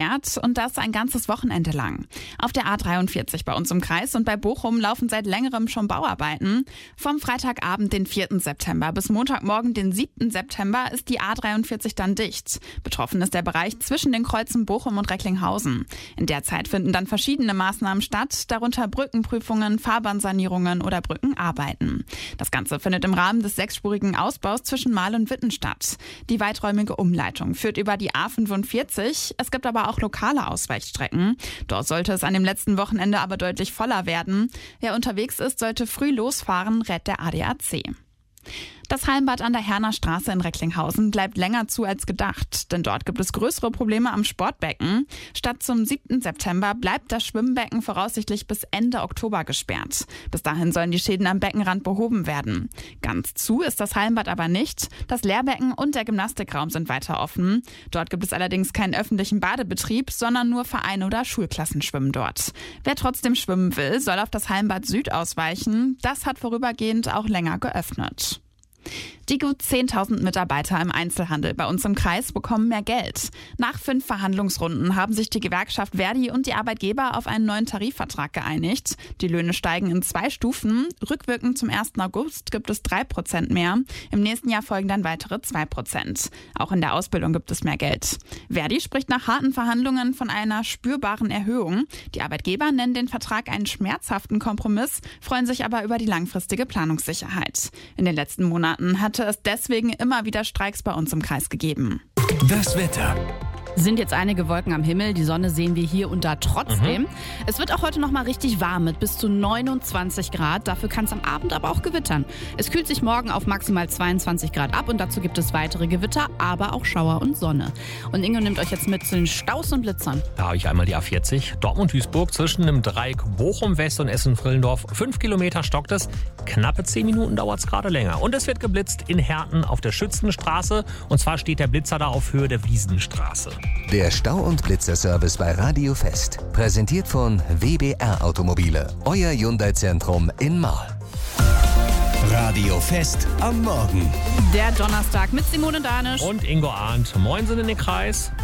gesperrt und das ein ganzes Wochenende lang. Auf der A43 bei uns im Kreis und bei Bochum laufen seit längerem schon Bauarbeiten. Vom Freitagabend, den 4. September bis Montagmorgen, den 7. September, ist die A43 dann dicht. Betroffen ist der Bereich zwischen den Kreuzen Bochum und Recklinghausen. In der Zeit finden dann verschiedene Maßnahmen statt, darunter Brückenprüfungen, Fahrbahnsanierungen oder Brückenarbeiten. Das Ganze findet im Rahmen des 6-spurigen Ausbaus zwischen Mahl und Witten statt. Die weiträumige Umleitung führt über die A45. Es gibt aber auch lokale Ausweichstrecken. Dort sollte es an dem letzten Wochenende aber deutlich voller werden. Wer unterwegs ist, sollte früh losfahren, rät der ADAC. Das Hallenbad an der Herner Straße in Recklinghausen bleibt länger zu als gedacht, denn dort gibt es größere Probleme am Sportbecken. Statt zum 7. September bleibt das Schwimmbecken voraussichtlich bis Ende Oktober gesperrt. Bis dahin sollen die Schäden am Beckenrand behoben werden. Ganz zu ist das Hallenbad aber nicht. Das Lehrbecken und der Gymnastikraum sind weiter offen. Dort gibt es allerdings keinen öffentlichen Badebetrieb, sondern nur Vereine oder Schulklassen schwimmen dort. Wer trotzdem schwimmen will, soll auf das Hallenbad Süd ausweichen. Das hat vorübergehend auch länger geöffnet. Die gut 10.000 Mitarbeiter im Einzelhandel bei uns im Kreis bekommen mehr Geld. Nach 5 Verhandlungsrunden haben sich die Gewerkschaft Verdi und die Arbeitgeber auf einen neuen Tarifvertrag geeinigt. Die Löhne steigen in 2 Stufen. Rückwirkend zum 1. August gibt es 3% mehr. Im nächsten Jahr folgen dann weitere 2%. Auch in der Ausbildung gibt es mehr Geld. Verdi spricht nach harten Verhandlungen von einer spürbaren Erhöhung. Die Arbeitgeber nennen den Vertrag einen schmerzhaften Kompromiss, freuen sich aber über die langfristige Planungssicherheit. In den letzten Monaten hatte es deswegen immer wieder Streiks bei uns im Kreis gegeben. Das Wetter. Sind jetzt einige Wolken am Himmel, die Sonne sehen wir hier und da trotzdem. Es wird auch heute noch mal richtig warm mit bis zu 29 Grad. Dafür kann es am Abend aber auch gewittern. Es kühlt sich morgen auf maximal 22 Grad ab und dazu gibt es weitere Gewitter, aber auch Schauer und Sonne. Und Ingo nimmt euch jetzt mit zu den Staus und Blitzern. Da habe ich einmal die A40, Dortmund-Duisburg zwischen dem Dreieck Bochum-West und Essen-Frillendorf. 5 Kilometer stockt es, knappe 10 Minuten dauert es gerade länger. Und es wird geblitzt in Herten auf der Schützenstraße. Und zwar steht der Blitzer da auf Höhe der Wiesenstraße. Der Stau- und Blitzerservice bei Radio Fest. Präsentiert von WBR Automobile. Euer Hyundai-Zentrum in Marl. Radio Fest am Morgen. Der Donnerstag mit Simone Danisch. Und Ingo Arndt. Moin sind in den Kreis.